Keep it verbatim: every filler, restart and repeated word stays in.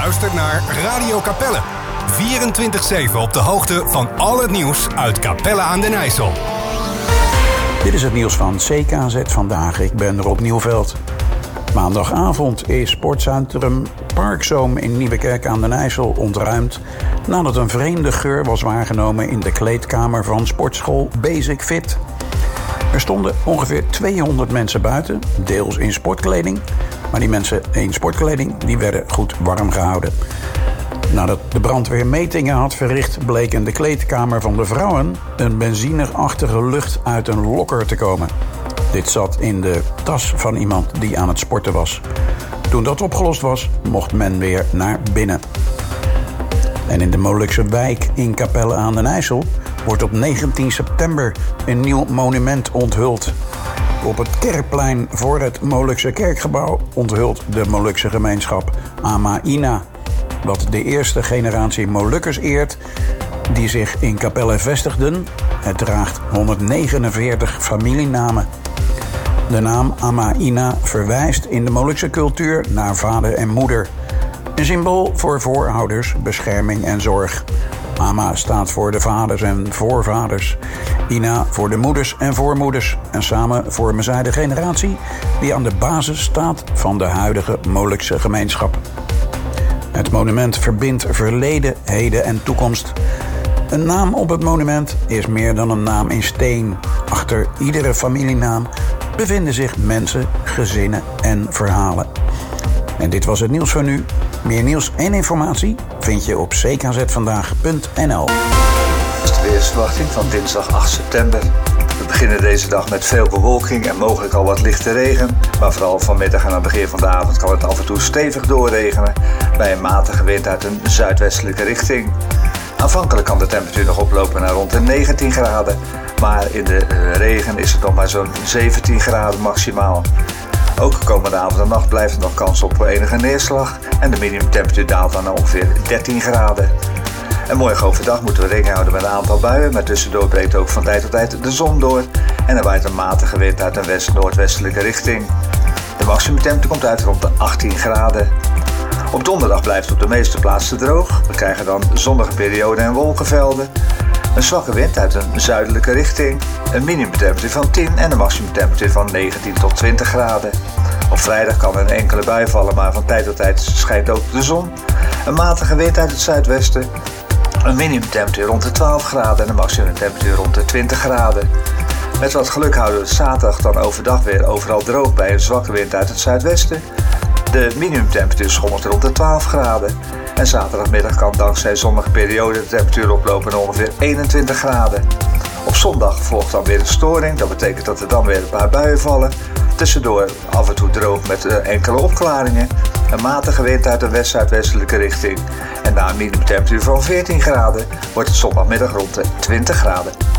luistert naar Radio Capelle. vierentwintig zeven op de hoogte van al het nieuws uit Capelle aan den IJssel. Dit is het nieuws van C K Z vandaag. Ik ben Rob Nieuwveld. Maandagavond is sportcentrum Parkzoom in Nieuwekerk aan den IJssel ontruimd nadat een vreemde geur was waargenomen in de kleedkamer van sportschool Basic Fit. Er stonden ongeveer tweehonderd mensen buiten, deels in sportkleding, maar die mensen in sportkleding die werden goed warm gehouden. Nadat de brandweer metingen had verricht, bleek in de kleedkamer van de vrouwen een benzineachtige lucht uit een lokker te komen. Dit zat in de tas van iemand die aan het sporten was. Toen dat opgelost was, mocht men weer naar binnen. En in de Molukse wijk in Capelle aan den IJssel wordt op negentien september een nieuw monument onthuld. Op het kerkplein voor het Molukse kerkgebouw onthult de Molukse gemeenschap Ama-Ina, wat de eerste generatie Molukkers eert die zich in Capelle vestigden. Het draagt honderdnegenenveertig familienamen. De naam Ama-Ina verwijst in de Molukse cultuur naar vader en moeder. Een symbool voor voorouders, bescherming en zorg. Ama staat voor de vaders en voorvaders. Ina voor de moeders en voormoeders. En samen vormen zij de generatie die aan de basis staat van de huidige Molukse gemeenschap. Het monument verbindt verleden, heden en toekomst. Een naam op het monument is meer dan een naam in steen. Achter iedere familienaam bevinden zich mensen, gezinnen en verhalen. En dit was het nieuws van nu. Meer nieuws en informatie vind je op c k z vandaag punt n l. Dit is de weersverwachting van dinsdag acht september. We beginnen deze dag met veel bewolking en mogelijk al wat lichte regen. Maar vooral vanmiddag en aan het begin van de avond kan het af en toe stevig doorregenen bij een matige wind uit een zuidwestelijke richting. Aanvankelijk kan de temperatuur nog oplopen naar rond de negentien graden. Maar in de regen is het nog maar zo'n zeventien graden maximaal. Ook komende avond en nacht blijft er nog kans op enige neerslag en de minimumtemperatuur daalt dan naar ongeveer dertien graden. En morgen overdag moeten we rekening houden met een aantal buien, maar tussendoor breekt ook van tijd tot tijd de zon door en er waait een matige wind uit een west-noordwestelijke richting. De maximumtemperatuur komt uit rond de achttien graden. Op donderdag blijft het op de meeste plaatsen droog. We krijgen dan zonnige perioden en wolkenvelden. Een zwakke wind uit een zuidelijke richting. Een minimumtemperatuur van tien en een maximumtemperatuur van negentien tot twintig graden. Op vrijdag kan er een enkele bui vallen, maar van tijd tot tijd schijnt ook de zon. Een matige wind uit het zuidwesten. Een minimumtemperatuur rond de twaalf graden en een maximumtemperatuur rond de twintig graden. Met wat geluk houden we zaterdag dan overdag weer overal droog bij een zwakke wind uit het zuidwesten. De minimumtemperatuur schommelt rond de twaalf graden. En zaterdagmiddag kan dankzij zonnige periode de temperatuur oplopen naar ongeveer eenentwintig graden. Op zondag volgt dan weer een storing. Dat betekent dat er dan weer een paar buien vallen. Tussendoor af en toe droog met uh, enkele opklaringen. Een matige wind uit een west-zuidwestelijke richting. En na een minimumtemperatuur van veertien graden wordt het zondagmiddag rond de twintig graden.